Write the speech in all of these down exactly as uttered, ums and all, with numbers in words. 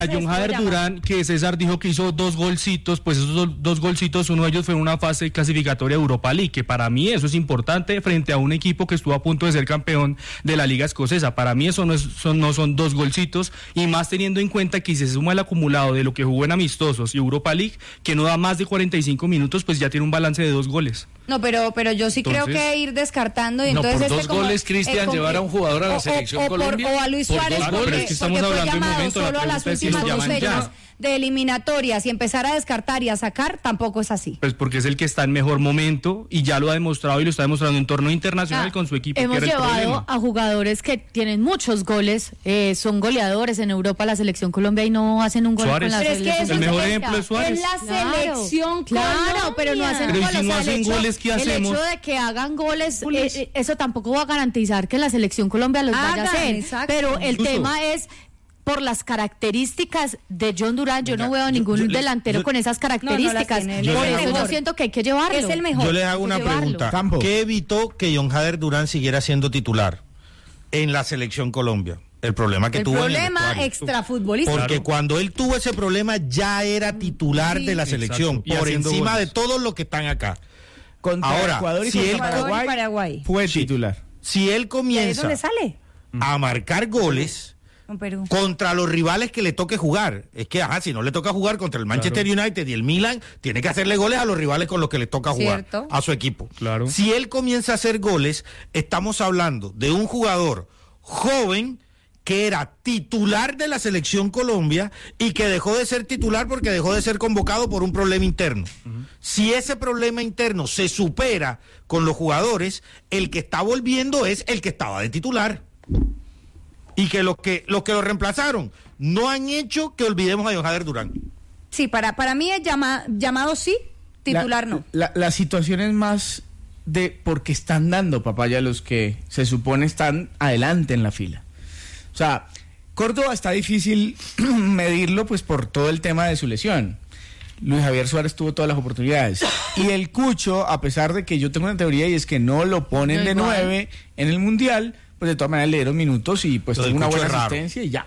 John Jader Durán, que César dijo que hizo dos golcitos, pues esos dos, dos golcitos, uno de ellos fue en una fase clasificatoria de Europa League, que para mí eso es importante frente a un equipo que estuvo a punto de ser campeón de la Liga Escocesa. Para mí eso no, es, son, no son dos golcitos, y más teniendo en cuenta que si se suma el acumulado de lo que jugó en amistosos y Europa League, que no da más de cuarenta y cinco minutos, pues ya tiene un balance de dos goles. No, pero pero yo sí entonces, creo que ir descartando y no, entonces por este dos como, goles, Cristian, eh, llevar a un jugador a la o, selección o, Colombia. O, o a Luis Suárez, porque, pero es que estamos porque fue hablando llamado momento, solo a las últimas dos fechas de eliminatorias, y empezar a descartar y a sacar tampoco es así. Pues porque es el que está en mejor momento y ya lo ha demostrado y lo está demostrando en torneo internacional ah, con su equipo. Hemos que era llevado el problema. a jugadores que tienen muchos goles, eh, son goleadores en Europa, la selección Colombia, y no hacen un gol Suárez. con la pero selección. Es que el mejor es, ejemplo es Suárez. Es la selección claro, Colombia. Claro, pero no hacen pero goles. si no o sea, hacen el hecho, goles, ¿qué hacemos? El hecho de que hagan goles, eh, eso tampoco va a garantizar que la selección Colombia los Hagan, vaya a hacer. exacto. Pero el Justo. tema es por las características de John Durán. Yo Venga, no veo yo, ningún yo, delantero yo, con esas características. No, no por yo eso mejor. yo siento que hay que llevarlo. Es el mejor. Yo les hago una pregunta. Campo. ¿Qué evitó que John Jader Durán siguiera siendo titular en la selección Colombia? El problema que el tuvo problema en el extrafutbolístico. Porque claro. cuando él tuvo ese problema ya era titular sí. de la selección, Exacto. por encima goles. de todos los que están acá. Contra Ahora, Ecuador y si contra él, Paraguay, y Paraguay. fue Sí. titular. Si él ¿De comienza dónde sale? a marcar goles Con Perú. contra los rivales que le toque jugar, es que ajá, si no le toca jugar contra el Manchester Claro. United y el Milan, tiene que hacerle goles a los rivales con los que le toca jugar, Cierto. a su equipo. Claro. Si él comienza a hacer goles, estamos hablando de un jugador joven que era titular de la selección Colombia y que dejó de ser titular porque dejó de ser convocado por un problema interno. Uh-huh. Si ese problema interno se supera con los jugadores, el que está volviendo es el que estaba de titular. Y que los que los que lo reemplazaron no han hecho que olvidemos a John Jader Durán. Sí, para, para mí es llama, llamado sí, titular la, no. La, la situación es más de porque están dando papaya los que se supone están adelante en la fila. O sea, Córdoba está difícil medirlo pues por todo el tema de su lesión. Luis Javier Suárez tuvo todas las oportunidades. Y el Cucho, a pesar de que yo tengo una teoría y es que no lo ponen no de igual. nueve en el Mundial, pues de todas maneras le dieron minutos y pues tuvo una buena asistencia y ya.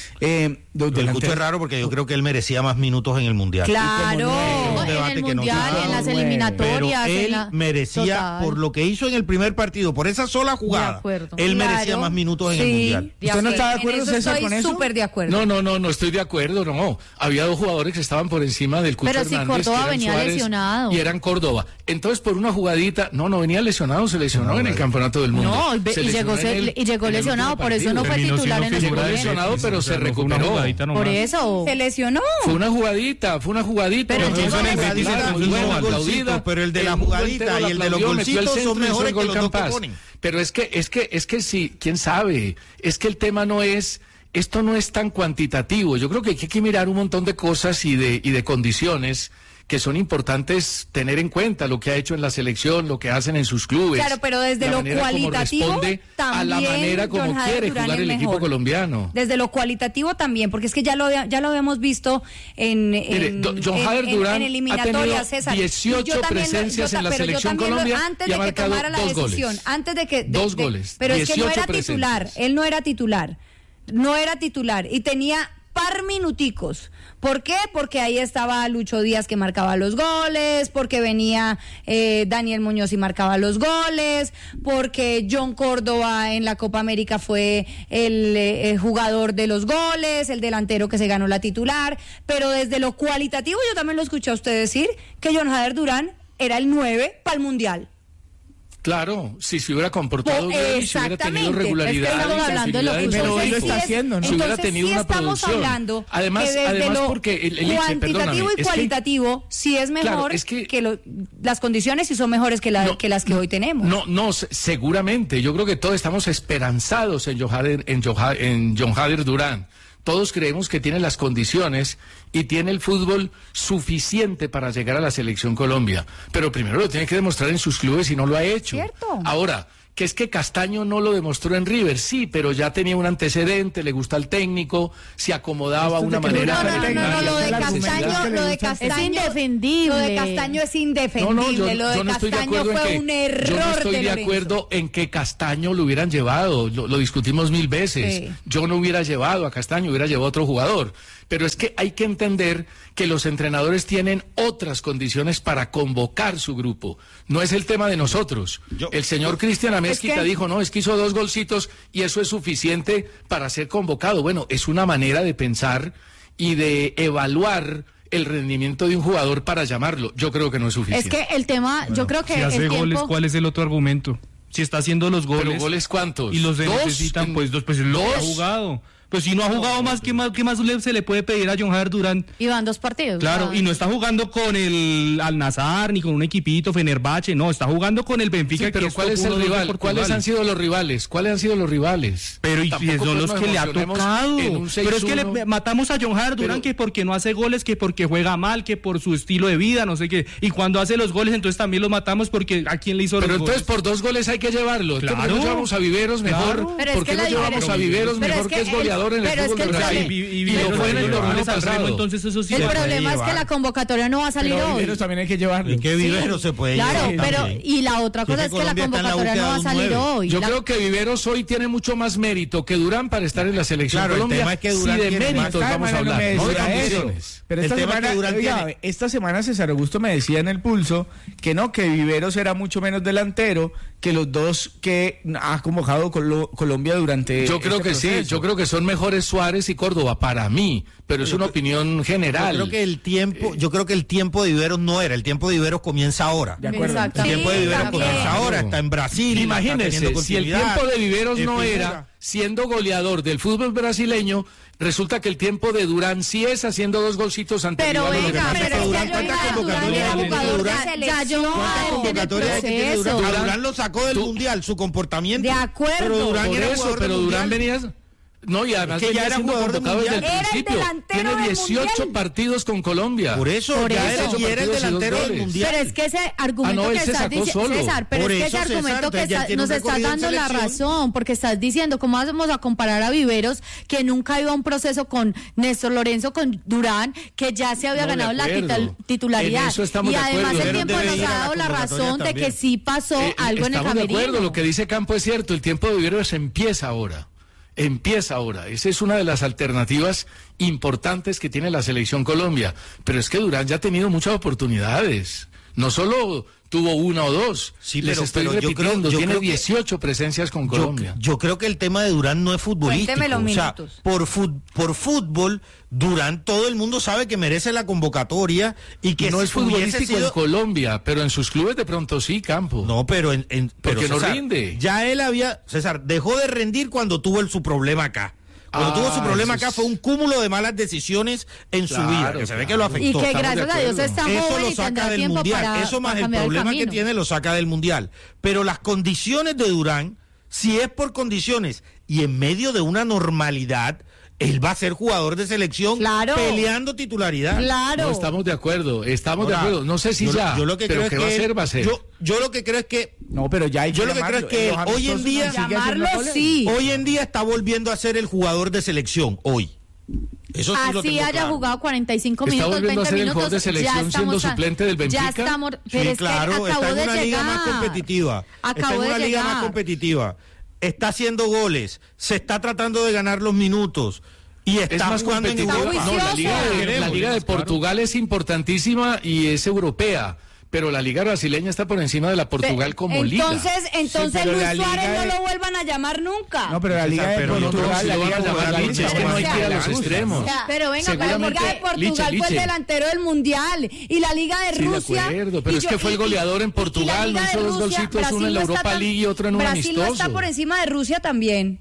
Eh, Lo del Cucho es raro porque yo creo que él merecía más minutos en el Mundial. Claro. Un En debate el que no Mundial, se en las Pero eliminatorias. Pero en él la... merecía, Total. por lo que hizo en el primer partido, por esa sola jugada, acuerdo. él Claro. merecía más minutos en Sí, el Mundial. de ¿Usted no acuerdo. está de En acuerdo, eso César, estoy con eso? súper de acuerdo. No, no, no, no estoy de acuerdo, no. Había dos jugadores que estaban por encima del Cucho Pero si Hernández, Córdoba que eran venía Suárez lesionado. y eran Córdoba. Entonces, por una jugadita, no, no venía lesionado, se lesionó No, en el no. Campeonato del Mundo. No, y, ve- Se y llegó, lesionó se- en el- y llegó en el lesionado, último por eso no partido. fue Terminó titular siendo en el Llegó figura de Mundial. lesionado, pero o se sea, no fue una recuperó. jugadita nomás. Por eso. Se lesionó. Fue una jugadita, fue una jugadita. Pero Pero llegó muy buena, lesionado. claro, muy Hizo buena, un golcito, aplaudida. pero el de la mundo jugadita entero y la el de los aplaudió, metió el golcitos son centro y hizo mejores el gol que los dos que Campas. ponen. Pero es que, es que, es que sí, quién sabe, es que el tema no es, esto no es tan cuantitativo. Yo creo que hay que mirar un montón de cosas y de, y de condiciones que son importantes tener en cuenta, lo que ha hecho en la selección, lo que hacen en sus clubes. Claro, pero desde la lo manera como cualitativo responde a la también manera como John Jader quiere Durán jugar es el equipo mejor. colombiano. Desde lo cualitativo también, porque es que ya lo había- ya lo habíamos visto en, Mire, en, do- John en- Jader en- Durán en ha eliminatorias, tenido César. Y yo dieciocho también lo- presencias yo ta- en la pero yo selección también lo- Colombia antes y de ha que marcado tomara la dos decisión, goles. antes de que de- Dos de- goles, pero es que no dieciocho era titular, presencias. él no era titular. No era titular y tenía par minuticos. ¿Por qué? Porque ahí estaba Lucho Díaz que marcaba los goles, porque venía eh, Daniel Muñoz y marcaba los goles, porque John Córdoba en la Copa América fue el, eh, el jugador de los goles, el delantero que se ganó la titular, pero desde lo cualitativo yo también lo escuché a usted decir que John Jader Durán era el nueve para el Mundial. Claro, si se hubiera comportado Oh, bien y si hubiera tenido exactamente. regularidad Es que estamos y hablando de lo que facilidad usted en Pero él lo su está equipo, haciendo, ¿no? si hubiera Entonces, tenido sí una estamos producción. hablando Además, que desde además lo porque el, el cuantitativo y es que- cualitativo sí es mejor Claro, es que- que lo, las condiciones sí son mejores que, la, No, que las que hoy tenemos. No, no, se- seguramente. Yo creo que todos estamos esperanzados en John Jader, en John Ja- en John Jader Durán. Todos creemos que tiene las condiciones y tiene el fútbol suficiente para llegar a la selección Colombia. Pero primero lo tiene que demostrar en sus clubes y no lo ha hecho. Cierto. Ahora, que es que Castaño no lo demostró en River, sí, pero ya tenía un antecedente, le gusta el técnico, se acomodaba Esto una es de que manera. No, no, no, no, extraordinaria, no, lo de El argumento Castaño, es que le lo de gusta el Castaño, Es indefendible. Lo de Castaño es indefendible, No, no, yo, lo de yo no estoy de Castaño acuerdo fue en un que error yo no estoy de de Lorenzo. acuerdo en que Castaño lo hubieran llevado, lo, lo discutimos mil veces. Sí. Yo no hubiera llevado a Castaño, hubiera llevado a otro jugador. pero es que hay que entender que los entrenadores tienen otras condiciones para convocar su grupo. No es el tema de nosotros. Yo, el señor Cristian Amezquita es que... dijo, no, es que hizo dos golcitos y eso es suficiente para ser convocado. Bueno, es una manera de pensar y de evaluar el rendimiento de un jugador para llamarlo. Yo creo que no es suficiente. Es que el tema, bueno, yo creo que si hace el goles, tiempo... ¿cuál es el otro argumento? Si está haciendo los goles. ¿Pero goles cuántos? Y los de ¿Dos? necesitan, pues dos, pues lo ¿Dos? ha jugado. Pues si no ha jugado más, ¿qué más, qué más le- se le puede pedir a John Javier Durán? Y van dos partidos. Claro, ¿no? y no está jugando con el Al-Nassr ni con un equipito Fenerbahce, no, está jugando con el Benfica. Sí, pero que ¿cuál es el rival? ¿Cuáles han sido los rivales? ¿Cuáles han sido los rivales? Pero y Tampoco, son pues, los nos que le ha emocionemos tocado. en un Pero es que le seis uno. matamos a John Javier Durán Pero- que porque no hace goles, que porque juega mal, que por su estilo de vida, no sé qué. Y cuando hace los goles, entonces también los matamos porque ¿a quién le hizo Pero los entonces goles? por dos goles hay que llevarlo. Claro. ¿Por qué no llevamos a Viveros mejor? Claro. Pero es ¿Por que qué no la llevamos diferencia- a Viveros pero mejor es que, que es el- goleador en el pero es fútbol que el de Brasil? problema- Y, y, Y lo Viveros fue en el hace torneo goles al Remo, pasado. entonces eso sí El se puede problema es que llevar. la convocatoria no va a salir Pero hoy. Viveros también hay que llevarlo. ¿Y qué Vivero se puede Claro, llevar pero también? y la otra Es cosa que es que la Colombia está en la convocatoria no va a búsqueda de un salir nueve. hoy. Yo La- creo que Viveros hoy tiene mucho más mérito que Durán para estar en la selección Claro, el Colombia. tema es que Durán sí, de tiene más méritos Esta vamos a semana no hablar, me no de decía eso. condiciones. Pero El esta tema es semana, que Durán oiga, tiene- esta semana César Augusto me decía en el Pulso que no, que Viveros era mucho menos delantero que los dos que ha convocado Colo- Colombia durante Yo creo este que sí, proceso. yo creo que son mejores Suárez y Córdoba para mí, pero es una opinión general. Yo creo que el tiempo, yo creo que el tiempo de Viveros no era, el tiempo de Viveros comienza ahora. De acuerdo. Exacto. El tiempo de Sí, Viveros también. comienza ahora, está en Brasil. está Imagínese, teniendo si el continuidad, tiempo de Viveros es no figura. era siendo goleador del fútbol brasileño, resulta que el tiempo de Durán sí es haciendo dos golcitos ante Pero rivales. venga, pasa pero es que es que Durán, yo ¿cuántas era Durán convocatorias era tiene jugador Durán? de selección. ¿Cuántas convocatorias hay que tiene Durán? Durán- A Durán lo sacó del tú- mundial, su comportamiento. De acuerdo. Pero Durán Por era eso, jugador pero del Durán mundial. venía... No, y además Es que ya venía era siendo jugador del convocado desde el Mundial. Era el principio. delantero Tiene del dieciocho Mundial. partidos con Colombia. Por eso, Por ya eso. era, y era el Partidos y dos delantero del goles. mundial. Pero es que ese argumento Ah, no, él que se estás sacó diciendo, solo. César, pero Por es que eso, ese César, argumento que entonces ya está- tiene nos un estás recorrido en dando la selección. razón, porque estás diciendo, ¿cómo vamos a comparar a Viveros, que nunca iba a un proceso con Néstor Lorenzo, con Durán, que ya se había No, de ganado la acuerdo. titul- titularidad? En eso estamos Y de además acuerdo. el Viveros tiempo debe nos ir a ha la dado la convocatoria razón de también. que sí pasó Eh, algo en el estamos de acuerdo, camerino. lo que dice Campo es cierto, el tiempo de Viveros empieza ahora. Empieza ahora. Esa es una de las alternativas importantes que tiene la selección Colombia. Pero es que Durán ya ha tenido muchas oportunidades. No solo tuvo una o dos. Sí, Les pero- estoy pero yo creo- repitiendo, yo tiene creo que- dieciocho presencias con Yo, Colombia. yo creo que el tema de Durán no es futbolístico. Cuénteme los o sea, minutos. por, fut- por fútbol, Durán todo el mundo sabe que merece la convocatoria y que no si es hubiese futbolístico sido- en Colombia, pero en sus clubes de pronto sí, Campo. No, pero en, en- pero Porque no César, rinde. Ya él había, César, dejó de rendir cuando tuvo el, su problema acá. Cuando Ah, tuvo su problema eso acá es- fue un cúmulo de malas decisiones en su Claro, vida, que se ve que lo claro. afectó. Y que Estamos de gracias a Dios acuerdo. está Eso joven lo y saca tendrá del tiempo mundial. para, Eso más para el cambiar problema que camino. tiene lo saca del mundial. Pero las condiciones de Durán, si es por condiciones y en medio de una normalidad, él va a ser jugador de selección Claro. peleando titularidad. Claro. No, estamos de acuerdo, estamos Ahora, de acuerdo. No sé si yo, ya, yo lo que pero creo que es va a que ser, va a ser. Yo, yo lo que creo es que No, pero ya hay Yo lo que creo es que llamarlo. él, hoy en Los día- amistosos no sigue haciendo Llamarlo goles. sí. hoy en día está volviendo a ser el jugador de selección, hoy. Eso sí lo Así tengo haya claro. jugado cuarenta y cinco Está minutos, volviendo a veinte ser el minutos, jugador de selección ya siendo estamos a- suplente del Benfica. Ya estamos, pero Sí, es claro, que acabó está en de una llegar. liga más competitiva. Acabó está en de una liga llegar. más competitiva. Está haciendo goles, se está tratando de ganar los minutos y está Es más jugando en competitiva. Europa. No, la Liga de, Queremos, la Liga de claro. Portugal es importantísima y es europea, pero la Liga brasileña está por encima de la Portugal como liga. Entonces, entonces pero Luis la Liga Suárez no de- lo vuelvan a llamar nunca. No, pero la Liga de Pero no, Portugal, si la lo van Liga a de llamar Portugal, Liche, es está que no hay más que ir a los adelante. extremos. O sea, Pero venga, la Seguramente- Liga de Portugal Liche, fue el Liche. delantero del Mundial y la Liga de Sí, de Rusia. acuerdo, pero y es yo- que fue el y- goleador en y- y la Portugal, Liga no de hizo dos Rusia, golcitos, Brasil uno en la no está Europa tan- League y otro en un Brasil no está amistoso. por encima de Rusia también.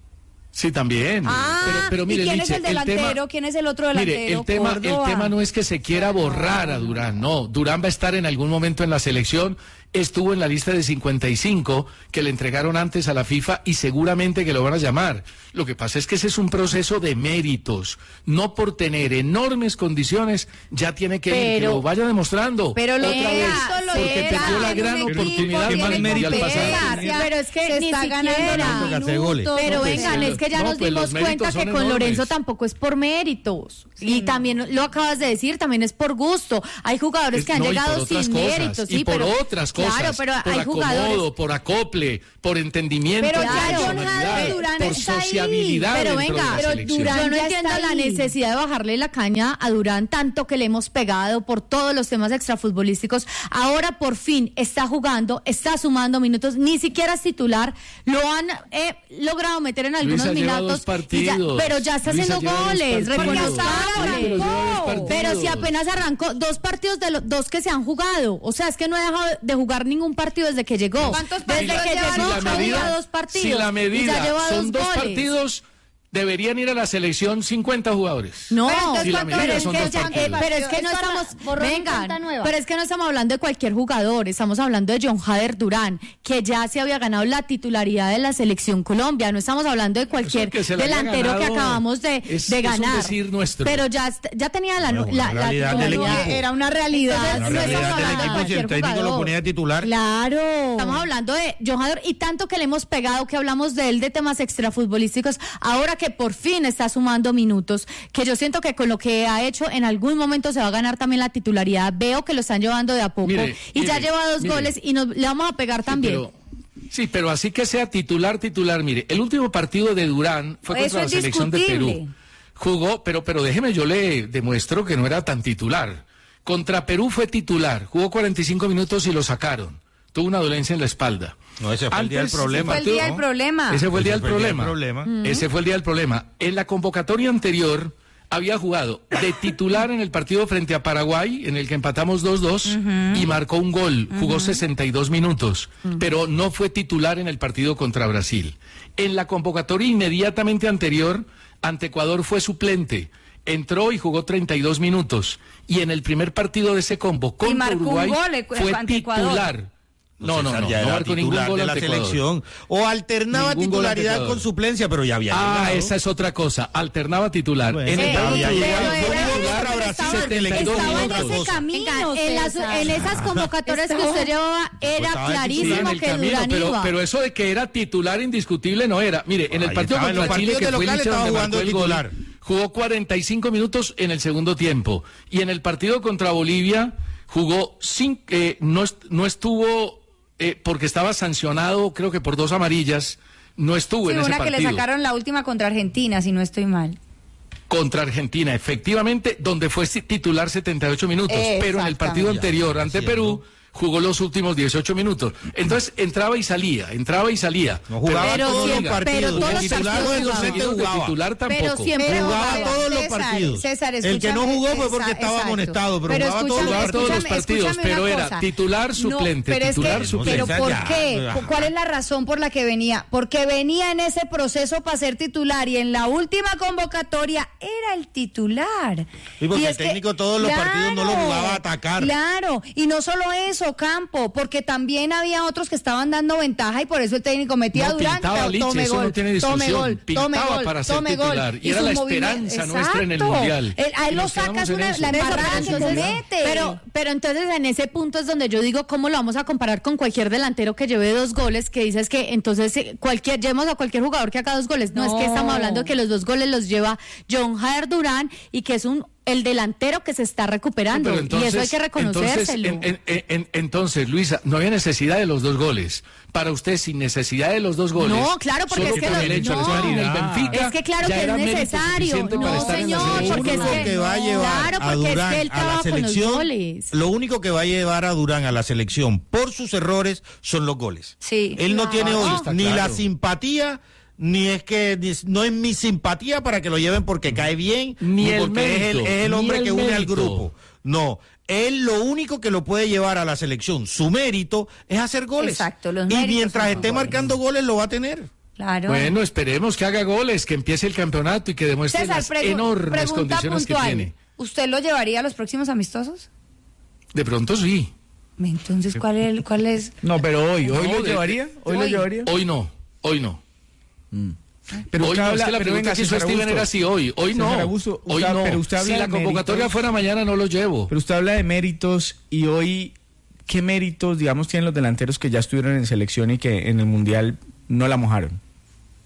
Sí, también. Ah, pero, pero mire, ¿y quién Liche, es el delantero? tema- ¿Quién es el otro delantero? Mire, el tema, el Córdoba. tema no es que se quiera borrar a Durán, no. Durán va a estar en algún momento en la selección. Estuvo en la lista de cincuenta y cinco que le entregaron antes a la FIFA y seguramente que lo van a llamar. Lo que pasa es que ese es un proceso de méritos. No por tener enormes condiciones ya tiene que ir, que Pero- lo vaya demostrando. Pero lo otra que vez, hizo lo porque era, perdió la tiene gran un equipo, oportunidad tiene para el Mundial competencia, pasado. Pero es que se ni está siquiera. ganando Que hace goles. minutos. Pero No, pues, vengan, sí, es que ya no, nos pues, dimos los méritos cuenta que son con enormes. Lorenzo tampoco es por méritos. Y también lo acabas de decir, también es por gusto. Hay jugadores Es- que han no, y llegado por otras sin cosas, méritos, y sí, por pero otras cosas, claro, pero por hay acomodo, jugadores. por acople, por entendimiento, Pero por ya John personalidad, Jader Durán por está ahí. sociabilidad Pero dentro venga, de la pero selección. Durán Yo no ya entiendo está la ahí. necesidad de bajarle la caña a Durán, tanto que le hemos pegado por todos los temas extrafutbolísticos. Ahora por fin está jugando, está sumando minutos, ni siquiera es titular, lo han eh, logrado meter en algunos Luisa, lleva minutos, dos y ya- partidos. pero ya está Luisa, haciendo lleva dos goles, partidos. reconozcámosle. Sí, pero lleva dos partidos. Pero si apenas arrancó dos partidos de los dos que se han jugado, o sea, es que no ha dejado de jugar ningún partido desde que llegó. ¿Cuántos Desde partidos que lleva? llegó, Si la ha medida, jugado dos partidos. si la y ya medida lleva son dos goles. partidos, deberían ir a la selección cincuenta jugadores. No, Pero entonces, Si la ¿cuántos- medida pero es, son que dos ya- partidos. eh, pero es que no Esto estamos, arra- borrón y vengan, cuenta nueva. pero es que no estamos hablando de cualquier jugador, estamos hablando de John Jader Durán, que ya se había ganado la titularidad de la selección Colombia, no estamos hablando de cualquier que se la haya delantero que ganado acabamos de, es- de es un ganar. decir nuestro. Pero ya, est- ya tenía la, Bueno, la, una la realidad del titularidad. equipo. Era una realidad. Entonces, La no realidad estamos del hablando de equipo, si el cualquier técnico lo jugador. ponía titular. Claro. Estamos hablando de John Jader y tanto que le hemos pegado, que hablamos de él de temas extrafutbolísticos, ahora que por fin está sumando minutos, que yo siento que con lo que ha hecho en algún momento se va a ganar también la titularidad. Veo que lo están llevando de a poco Mire, y ya mire, lleva dos mire. goles y nos, le vamos a pegar Sí, también. pero- Sí, pero así que sea titular, titular. Mire, el último partido de Durán fue Eso contra la es selección de discutible. Perú. Jugó, pero, pero déjeme, yo le demuestro que no era tan titular. Contra Perú fue titular, jugó cuarenta y cinco minutos y lo sacaron. Tuvo una dolencia en la espalda. No, ese fue el día del Antes, problema. Fue el día del ¿no? problema. Ese fue el día Ese del fue el día del problema. problema. Ese fue el día del problema. En la convocatoria anterior había jugado de titular en el partido frente a Paraguay, en el que empatamos dos dos, y marcó un gol. Jugó sesenta y dos minutos, pero no fue titular en el partido contra Brasil. En la convocatoria inmediatamente anterior, ante Ecuador fue suplente. Entró y jugó treinta y dos minutos. Y en el primer partido de ese combo contra marcó un Uruguay gol, eh, fue ante Ecuador. titular. No, no, César no, ya no era marcó ningún titular gol de la ante Ecuador. selección. O alternaba Ningún gol ante titularidad Ecuador. con suplencia, pero ya había Ah, llegado. esa es otra cosa. Alternaba titular. Bueno, en el pero partido ya de llegaba. Uruguay Fue fue un titular contra Brasil, setenta y dos estaba en minutos. ese camino. Venga, en, las- César. en esas convocatorias que Estaba- usted llevaba era estaba en Sí, clarísimo en el que camino, Durán pero, iba. pero eso de que era titular indiscutible no era. Mire, en el Ahí partido estaba, en los contra Chile, partidos que de fue local Licha estaba donde jugando marcó el gol, titular. jugó cuarenta y cinco minutos en el segundo tiempo. Y en el partido contra Bolivia jugó sin, eh, no, est- no estuvo, eh, porque estaba sancionado, creo que por dos amarillas, no estuvo Sí, en ese una que partido. le sacaron la última contra Argentina, si no estoy mal. Contra Argentina, efectivamente, donde fue si- titular setenta y ocho minutos, pero en el partido Exactamente. anterior ante Perú jugó los últimos dieciocho minutos. Entonces entraba y salía, entraba y salía. No jugaba Pero todos siempre- los partidos. pero todos El los titular partidos no es jugaba. docente, Seguido que jugaba. titular tampoco. Pero siempre Pero, jugaba pero, todos los César, partidos. César, El que escúchame, no jugó fue porque esa- estaba exacto. amonestado, pero jugaba todos escúchame, los Jugaba todos los escúchame, partidos, escúchame pero una era cosa. titular, suplente, pero es titular, que, suplente. Pero ¿por Ya, qué? ya. ¿Cuál es la razón por la que venía? Porque venía en ese proceso para ser titular y en la última convocatoria era el titular. Sí, porque Y el es que- técnico todos los partidos no lo jugaba a atacar. Claro, y no solo eso, Campo, porque también había otros que estaban dando ventaja y por eso el técnico metía No, a Durán, pintaba pero Lich, tome eso no gol, tiene tome discusión. gol, tome Pintaba gol, para ser tome gol. titular, y era sus la movimientos- esperanza nuestra en el Exacto. Mundial. Él- a él Y lo nos quedamos sacas en una, eso. la embarrada que Entonces, comete. Pero, pero entonces en ese punto es donde yo digo cómo lo vamos a comparar con cualquier delantero que lleve dos goles, que dices que entonces eh, cualquier llevemos a cualquier jugador que haga dos goles. No, No. es que estamos hablando que los dos goles los lleva John Jader Durán y que es un el delantero que se está recuperando. Pero entonces- y eso hay que reconocérselo. Entonces, en- en- en- entonces, Luisa, no había necesidad de los dos goles. Para usted, sin necesidad de los dos goles. No, claro, porque solo es que por lo- el hecho de no. estar en el Benfica, Es que claro ya que es era mérito necesario. suficiente para No, estar en la señor, selección. porque es Lo único que- que va a llevar claro, a porque es Durán que él a la trabaja con los selección, goles. lo único que va a llevar a Durán a la selección por sus errores son los goles. Sí. Él no Claro. tiene hoy Está ni claro. la simpatía, ni es que ni- no es mi simpatía para que lo lleven porque cae bien, Ni el porque es el, mérito, es el ni hombre el que une al mérito. grupo. No, él lo único que lo puede llevar a la selección, su mérito, es hacer goles. Exacto, los y méritos mientras son esté los goles. marcando goles, lo va a tener. Claro. Bueno, esperemos que haga goles, que empiece el campeonato y que demuestre César, las pregu- enormes pregunta condiciones que puntual. tiene. ¿Usted lo llevaría a los próximos amistosos? De pronto sí. Entonces, ¿cuál es? ¿Cuál es? No, pero hoy, hoy No, lo de- llevaría, hoy, hoy. lo llevaría. Hoy no, hoy no. Pero hoy usted no, habla, es que la pero pregunta venga, que hizo César Steven Augusto. era si hoy. Hoy César no. Augusto, hoy usted- no. pero usted habla si la de convocatoria méritos. fuera mañana, no lo llevo. Pero usted habla de méritos y hoy, ¿qué méritos, digamos, tienen los delanteros que ya estuvieron en selección y que en el Mundial no la mojaron?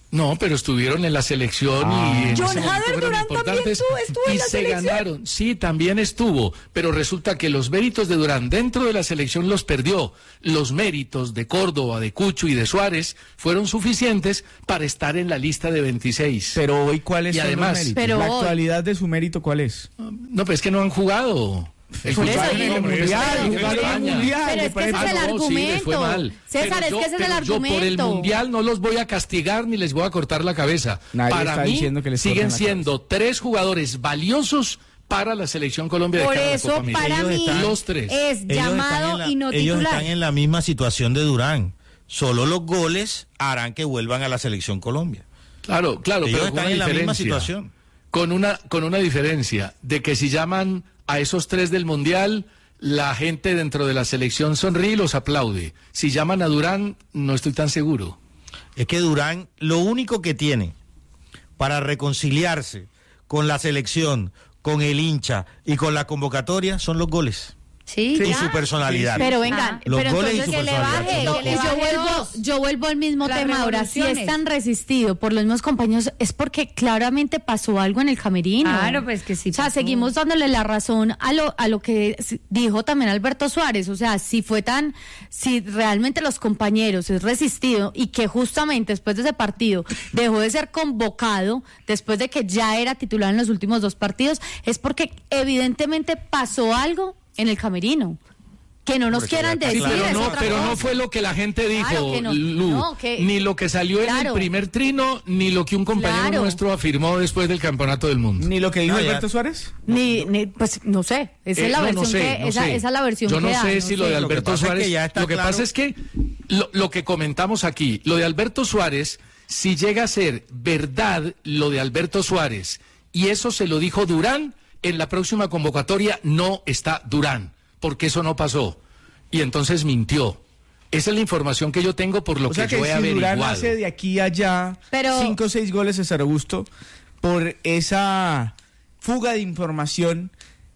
No, pero estuvieron en la selección Ah. y en John ese momento Hader fueron Durán también importantes estuvo- estuvo en y la se selección. ganaron. Sí, también estuvo, pero resulta que los méritos de Durán dentro de la selección los perdió. Los méritos de Córdoba, de Cucho y de Suárez fueron suficientes para estar en la lista de veintiséis. Pero hoy, ¿cuáles Y son además- los méritos? Pero la hoy- actualidad de su mérito, ¿cuál es? No, pero es que no han jugado. El Por Cucho eso, Suárez y- no, el pero es mundial, que jugaron España. el mundial. Pero es que ese es el Ah, no, sí, les argumento. fue mal. César, Pero es yo- que ese es el pero yo por el argumento. mundial no los voy a castigar ni les voy a cortar la cabeza. Nadie Para está mí diciendo que les siguen corten la siendo tres jugadores valiosos para la selección Colombia de Por cara a la eso, Copa América. para Ellos mí, están- los tres. es Ellos llamado están en la- y no ellos titular. están en la misma situación de Durán. Solo los goles harán que vuelvan a la selección Colombia. Claro, claro, Ellos pero con están una en la misma diferencia. situación. Con una, con una diferencia de que si llaman a esos tres del mundial, la gente dentro de la selección sonríe y los aplaude. Si llaman a Durán, no estoy tan seguro. Es que Durán lo único que tiene para reconciliarse con la selección, con el hincha y con la convocatoria son los goles. Sí, Y ya. su personalidad. Pero vengan, Los pero goles y entonces su que le personalidad. baje, Son que le dos yo cosas. vuelvo, Dos. yo vuelvo al mismo Las tema ahora. Si es revoluciones. tan resistido por los mismos compañeros, es porque claramente pasó algo en el camerino. Claro, pues que sí O sea, pasó. seguimos dándole la razón a lo, a lo que s- dijo también Alberto Suárez. O sea, si fue tan, si realmente los compañeros es resistido y que justamente después de ese partido dejó de ser convocado, después de que ya era titular en los últimos dos partidos, es porque evidentemente pasó algo en el camerino. Que no nos Porque quieran ya está decir, claro. pero es no, otra pero no cosa. fue lo que la gente dijo, Claro que no. Lu, No, que- ni lo que salió en Claro. el primer trino, ni lo que un compañero Claro. nuestro afirmó después del Campeonato del Mundo. Ni lo que dijo No, ya. Alberto Suárez. Ni, ni, pues no sé, esa Eh, es la no, versión no sé, que, no esa, sé. esa es la versión Yo que no da, sé si lo de Lo que Alberto pasa es que Suárez, ya está lo que claro. pasa es que lo, lo que comentamos aquí, lo de Alberto Suárez, si llega a ser verdad lo de Alberto Suárez, y eso se lo dijo Durán, en la próxima convocatoria no está Durán, porque eso no pasó. Y entonces mintió. Esa es la información que yo tengo por lo O sea que que yo he si Durán averiguado. hace de aquí a allá Pero- cinco o seis goles a César Augusto por esa fuga de información,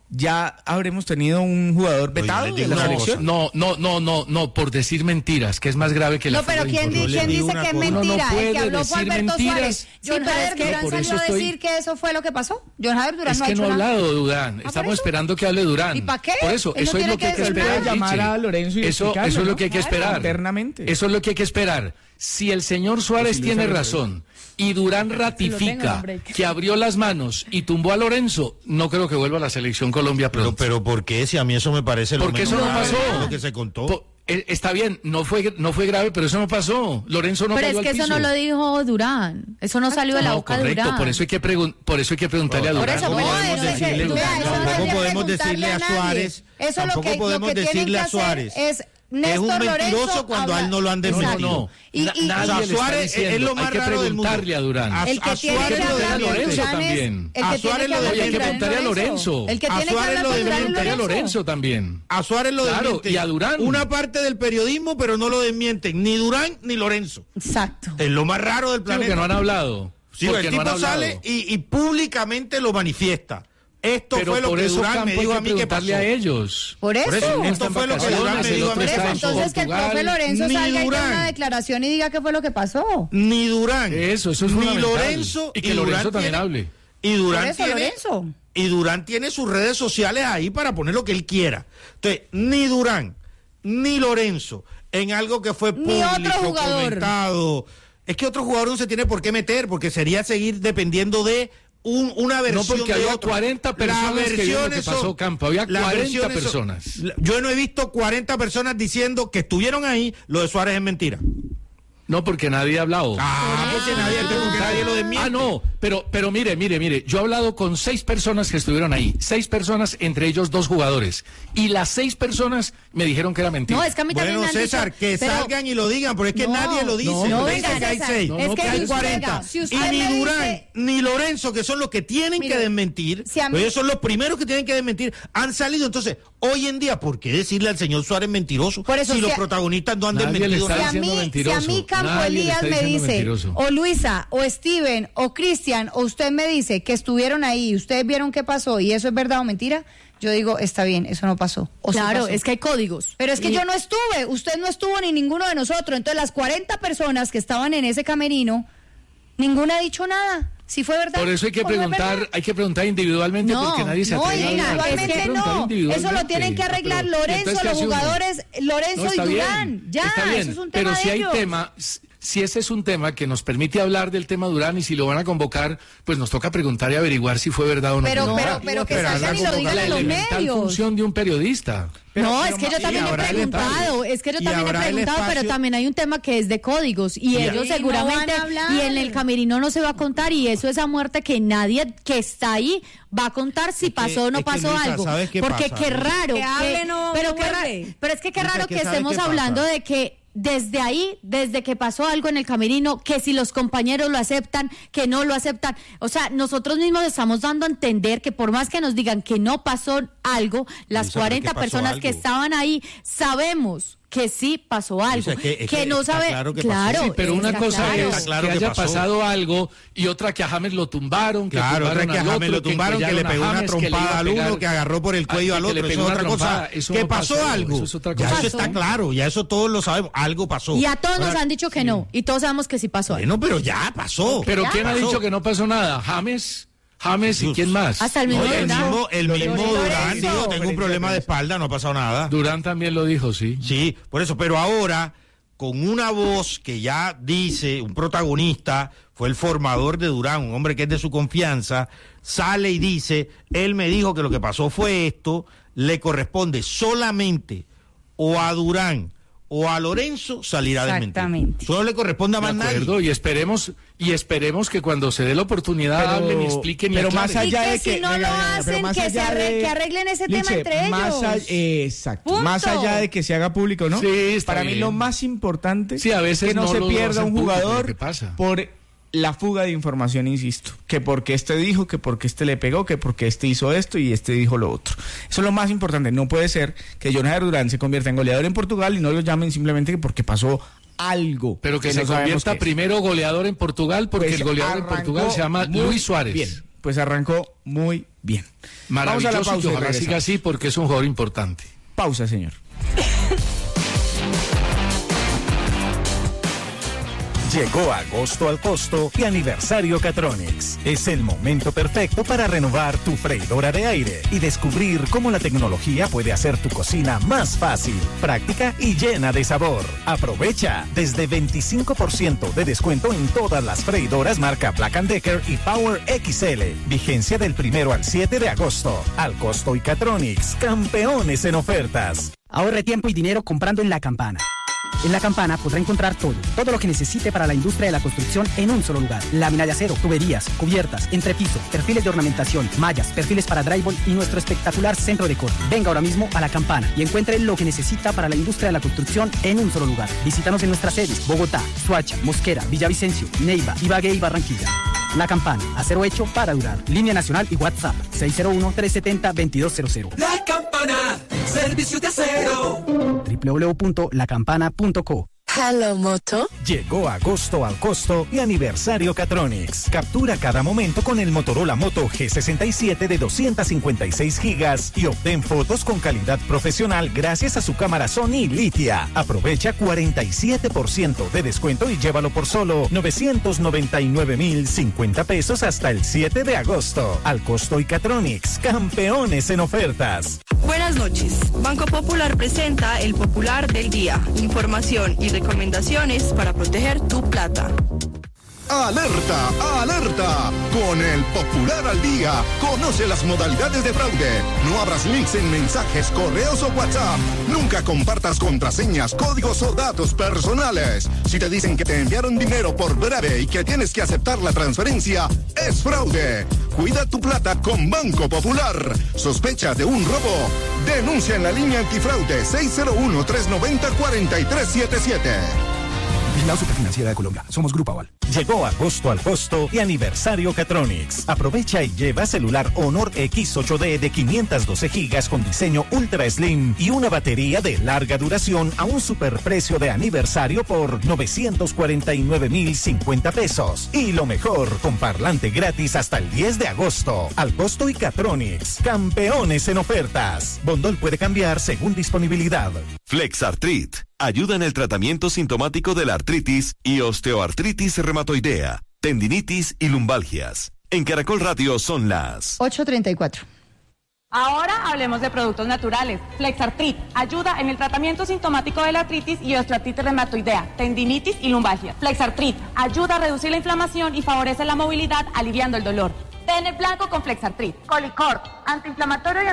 ya habremos tenido un jugador vetado les de digo la una selección. No, no, no, no, no, por decir mentiras, que es más grave que la No, pero fuga de ¿quién, di- información. quién digo dice una que es cosa. Uno no mentira? El que puede habló fue decir Alberto mentiras. Suárez. Sí, John pero Hader es que Durán por salió eso a estoy- decir que eso fue lo que pasó. John Hader Durán Es no ha que hecho no ha nada. hablado Durán. por Estamos eso? esperando que hable Durán. ¿Y pa' qué? Por eso, Él no eso es tiene lo que que hay que decir esperar. nada. Llamar Richie. a Lorenzo y eso, explicarlo, eso es lo ¿no? que hay que Claro, esperar. internamente. Eso es lo que hay que esperar. Si el señor Suárez Posible tiene saber. razón y Durán ratifica break. que abrió las manos y tumbó a Lorenzo, no creo que vuelva a la selección Colombia Pero, pronto. pero ¿por qué? Si a mí eso me parece lo Porque menos eso no grave pasó. de lo que se contó. Po- eh, Está bien, no fue, no fue grave, pero eso no pasó. Lorenzo no Pero cayó es que al eso piso. no lo dijo Durán, eso no salió de la No, boca de correcto, Durán. por eso hay que pregun- por eso hay que preguntarle a Por Durán. eso, No pero podemos eso es que- decirle, vea, eso no tampoco debería podemos preguntarle decirle a a nadie. Suárez, Eso lo tampoco que- lo podemos que tienen decirle que a hacer Suárez. es Es Néstor un mentiroso Lorenzo cuando a él habla- no lo han No, no, desmentido. no. Y- Na- y- nadie O sea, le está Suárez es diciendo. lo más Hay que raro del mundo. preguntarle a Durán. A- El que a tiene Suárez que lo hablar de desmiente. Lorenzo Durán es- también. el A que tiene Suárez que lo hablar de Oye, hay que Durán es preguntarle a Lorenzo. El que A tiene que Suárez hablar lo de Hay que Durán es preguntarle a Lorenzo. Lorenzo también. A Suárez lo Claro, desmiente. y a Durán. Una parte del periodismo, pero no lo desmienten ni Durán ni Lorenzo. Exacto. Es lo más raro del Sí, planeta. porque no han hablado. Sí, Porque el no han tipo hablado. sale y, y públicamente lo manifiesta. Esto Pero fue lo por que eso Durán Campo me hay dijo que a mí que pasó. preguntarle a ellos. Por eso. Por eso, Uno está esto en fue lo que vacaciones, Durán me el dijo a otro mí Por que está eso, en pasó. entonces que el Portugal. profe Lorenzo Ni salga y dé Durán. una declaración y diga qué fue lo que pasó. Ni Durán. Eso, eso es Ni fundamental. Lorenzo. Y que Durán Lorenzo también tiene- hable. Y Durán Por eso, tiene, Lorenzo. Y Durán tiene sus redes sociales ahí para poner lo que él quiera. Entonces, ni Durán, ni Lorenzo, en algo que fue Ni público, otro jugador. comentado. Es que otro jugador no se tiene por qué meter, porque sería seguir dependiendo de un, una versión No, porque de había otro. cuarenta personas Las que vieron lo que versiones pasó, son- Campo. Había las cuarenta versiones son- personas. Yo no he visto cuarenta personas diciendo que estuvieron ahí, lo de Suárez es mentira. No, porque nadie ha hablado. Ah, porque nadie, porque nadie lo desmiente. Ah, no, pero, pero mire, mire, mire, yo he hablado con seis personas que estuvieron ahí, seis personas, entre ellos dos jugadores, y las seis personas me dijeron que era mentira. No, es que a mí también Bueno, me han César, dicho, que pero- salgan y lo digan, porque es que No, nadie lo dice. no, No, no, dicen venga, que hay César, seis, no, es no, que que hay si usted- cuarenta. si usted y ni me Durán, dice- ni Lorenzo, que son los que tienen Mire, que desmentir, si a mí- pues ellos son los primeros que tienen que desmentir, han salido. Entonces, hoy en día, ¿por qué decirle al señor Suárez mentiroso Por eso, si si los a- protagonistas no han Nadie le desmentido está Si nada? a, mí, diciendo si a mentiroso. mí Campo Nadie le Elías está me diciendo dice, mentiroso. o Luisa, o Steven, o Cristian, o usted me dice que estuvieron ahí y ustedes vieron qué pasó y eso es verdad o mentira, yo digo, está bien, eso no pasó. O sí Claro, pasó. es que hay códigos. Pero es que Y- yo no estuve, usted no estuvo ni ninguno de nosotros. Entonces las cuarenta personas que estaban en ese camerino Ninguna ha dicho nada. Si fue verdad. Por eso hay que ¿o no es preguntar, verdad? hay que preguntar individualmente No, porque nadie se No, atreve a Lina, hablar. Hay que igualmente preguntar no. Eso lo individualmente. tienen que arreglar Pero, Lorenzo, entonces, ¿qué los hace uno? jugadores, Lorenzo No, está y bien, Durán. Ya, está bien, eso es un tema pero si de hay ellos. tema, si ese es un tema que nos permite hablar del tema Durán y si lo van a convocar, pues nos toca preguntar y averiguar si fue verdad o no. Pero, fue pero, verdad. pero que esperar salgan la y lo digan la en los elemental medios. función de un periodista. Pero- no, pero es que yo ma- también y he habrá el preguntado, espacio. es que yo Y también he habrá el preguntado, pero espacio. también hay un tema que es de códigos y, Y- ellos Sí, no seguramente, van a hablar. y en el camerino no se va a contar y eso es a muerte que nadie que está ahí va a contar si Es que- pasó o no es que, pasó Luisa, algo. ¿sabes qué Porque pasa? qué raro. Que hable, no- pero, no qué ra- vuelve. pero es que qué Luisa, raro ¿qué que sabe estemos qué pasa? hablando de que desde ahí, desde que pasó algo en el camerino, que si los compañeros lo aceptan, que no lo aceptan. O sea, nosotros mismos estamos dando a entender que por más que nos digan que no pasó algo, las Luisa, cuarenta ¿pero qué pasó personas que algo? estaban ahí que que sí pasó algo, Luisa, es que- es que no está sabe, claro que pasó. Sí, pero una está cosa claro. es Está claro que que haya pasó. pasado algo y otra que a James lo tumbaron, que Claro, otra tumbaron que a al James otro, lo tumbaron, que le encollaron a pegó una James, que le iba trompada a al uno, pegar- que agarró por el cuello Ah, al que le otro. Eso pegó es una otra cosa. trompada, eso Que no pasó pasó, algo. eso es otra Ya cosa. eso está claro, ya eso todos lo sabemos. Algo pasó. Y a todos nos Ahora, han dicho que no, y todos sabemos que sí pasó algo. Bueno, pero ya pasó. Pero Ya ¿quién ha pasó. dicho que no pasó nada? James, James y Jesús. quién más. Hasta el mismo Oye, el Durán. mismo, el mismo Lorenzo. Durán dijo, tengo un Conferencia problema de de prensa. espalda, no ha pasado nada. Durán también lo dijo, sí. Sí, por eso, pero ahora, con una voz que ya dice, un protagonista, fue el formador de Durán, un hombre que es de su confianza, sale y dice, él me dijo que lo que pasó fue esto, le corresponde solamente o a Durán o a Lorenzo salir a desmentir. Exactamente. Solo le corresponde a De más nadie. acuerdo, y esperemos, y esperemos que cuando se dé la oportunidad Pero- hablen y expliquen y pero aclaren. más allá Y que de si que no venga, lo venga, venga, pero hacen, más que se allá arre- de- que arreglen ese tema Liche, entre más ellos. all- exacto. Punto. Más allá de que se haga público, ¿no? Sí, está Para mí bien. lo más importante Sí, a veces es que no, no se lo pierda hacen un público, jugador lo que pasa. por la fuga de información, insisto, que porque este dijo, que porque este le pegó, que porque este hizo esto y este dijo lo otro. Eso es lo más importante. No puede ser que Jon Jader Durán se convierta en goleador en Portugal y no lo llamen simplemente porque pasó algo. Pero que no se sabemos convierta qué es. primero goleador en Portugal, porque Pues el goleador en arrancó Portugal se llama muy Luis Suárez. Bien, pues arrancó muy bien. Vamos a la Maravilloso, pausa y y ojalá siga regresamos. así porque es un jugador importante. Pausa, señor. Llegó agosto al costo y aniversario Catronics. Es el momento perfecto para renovar tu freidora de aire y descubrir cómo la tecnología puede hacer tu cocina más fácil, práctica y llena de sabor. Aprovecha desde veinticinco por ciento de descuento en todas las freidoras marca Black and Decker y Power X L. Vigencia del primero al siete de agosto. Al costo y Catronics, campeones en ofertas. Ahorre tiempo y dinero comprando en La Campana. En La Campana podrá encontrar todo, todo lo que necesite para la industria de la construcción en un solo lugar. Lámina de acero, tuberías, cubiertas, entrepiso, perfiles de ornamentación, mallas, perfiles para drywall y nuestro espectacular centro de corte. Venga ahora mismo a La Campana y encuentre lo que necesita para la industria de la construcción en un solo lugar. Visítanos en nuestras sedes: Bogotá, Soacha, Mosquera, Villavicencio, Neiva, Ibagué y Barranquilla. La Campana, acero hecho para durar. Línea nacional y WhatsApp seis cero uno, tres siete cero, dos dos cero cero. La Campana, servicio de acero. doble u doble u doble u punto la campana punto co. Hello, Moto. Llegó agosto al costo y aniversario Catronics. Captura cada momento con el Motorola Moto G sesenta y siete de doscientos cincuenta y seis gigas y obtén fotos con calidad profesional gracias a su cámara Sony Litia. Aprovecha cuarenta y siete por ciento de descuento y llévalo por solo novecientos noventa y nueve mil cincuenta pesos hasta el siete de agosto. Al costo y Catronics, campeones en ofertas. Buenas noches. Banco Popular presenta el Popular del Día. Información y recomendaciones para proteger tu plata. ¡Alerta! ¡Alerta! Con el Popular al Día, conoce las modalidades de fraude. No abras links en mensajes, correos o WhatsApp. Nunca compartas contraseñas, códigos o datos personales. Si te dicen que te enviaron dinero por breve y que tienes que aceptar la transferencia, es fraude. Cuida tu plata con Banco Popular. ¿Sospechas de un robo? Denuncia en la línea antifraude seis cero uno, tres nueve cero, cuatro tres siete siete. Vigilado Superfinanciera de Colombia. Somos Grupo Aval. Llegó agosto al costo y aniversario Catronics. Aprovecha y lleva celular Honor X ocho D de quinientos doce gigas con diseño Ultra Slim y una batería de larga duración a un superprecio de aniversario por novecientos cuarenta y nueve mil cincuenta pesos. Y lo mejor, con parlante gratis hasta el diez de agosto. Al costo y Catronics. Campeones en ofertas. Bondol puede cambiar según disponibilidad. Flexartrit ayuda en el tratamiento sintomático de la artritis y osteoartritis reumatoidea. tendinitis y lumbalgias. En Caracol Radio son las ocho treinta y cuatro. Ahora hablemos de productos naturales. Flexartrit ayuda en el tratamiento sintomático de la artritis y osteoartritis reumatoidea, tendinitis y lumbalgia. Flexartrit ayuda a reducir la inflamación y favorece la movilidad aliviando el dolor. Ten el blanco con Flexartrit. Colicor, antiinflamatorio y